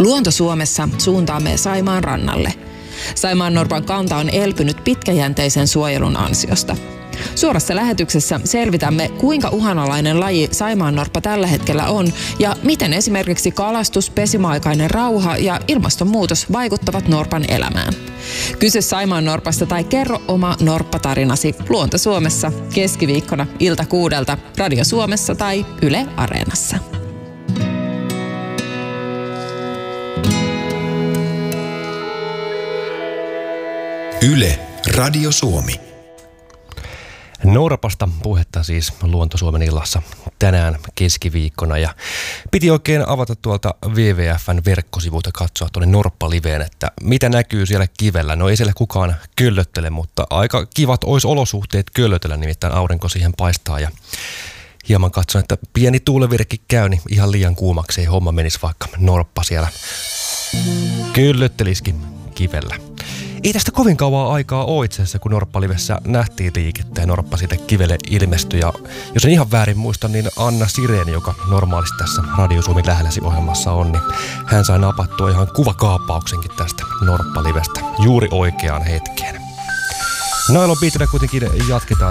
Luonto Suomessa suuntaamme Saimaan rannalle. Saimaannorpan kanta on elpynyt pitkäjänteisen suojelun ansiosta. Suorassa lähetyksessä selvitämme, kuinka uhanalainen laji saimaannorppa tällä hetkellä on ja miten esimerkiksi kalastus, pesimäaikainen rauha ja ilmastonmuutos vaikuttavat norpan elämään. Kysy saimaannorpasta tai kerro oma norppatarinasi Luonto Suomessa keskiviikkona ilta 6 Radio Suomessa tai Yle Areenassa. Yle Radio Suomi. Norpasta puhetta siis Luonto Suomen illassa tänään keskiviikkona ja piti oikein avata tuolta WWF:n verkkosivuilta katsoa tuonne Norppa-liveen, että mitä näkyy siellä kivellä. No ei siellä kukaan köllöttele, mutta aika kivat olisi olosuhteet köllötellä, nimittäin aurinko siihen paistaa ja hieman katson, että pieni tuulevirkki käy, niin ihan liian kuumaksi ei homma menisi, vaikka norppa siellä köllöttelisikin kivellä. Ei tästä kovin kauan aikaa ole itse asiassa, kun Norppa-livessä nähtiin liikettä ja norppa siitä kivelle ilmestyi. Ja jos en ihan väärin muista, niin Anna Sireeni, joka normaalisti tässä Radio Suomi lähelläsi ohjelmassa on, niin hän sai napattua ihan kuvakaappauksenkin tästä Norppa-livestä juuri oikeaan hetkeen. Nailon biitinä kuitenkin jatketaan